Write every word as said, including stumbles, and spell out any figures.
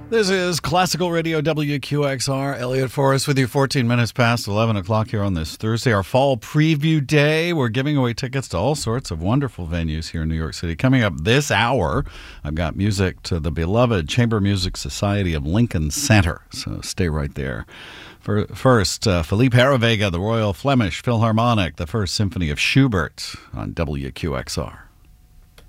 This is Classical Radio W Q X R. Elliot Forrest with you, fourteen minutes past eleven o'clock here on this Thursday, our fall preview day. We're giving away tickets to all sorts of wonderful venues here in New York City. Coming up this hour, I've got music to the beloved Chamber Music Society of Lincoln Center, so stay right there. First, uh, Philippe Haravega, the Royal Flemish Philharmonic, the First Symphony of Schubert on W Q X R.